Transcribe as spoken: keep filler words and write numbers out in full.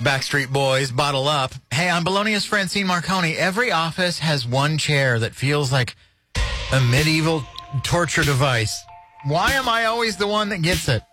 Backstreet Boys, Bottle Up. Hey, I'm Bologna's Francine Marconi. Every office has one chair that feels like a medieval torture device. Why am I always the one that gets it?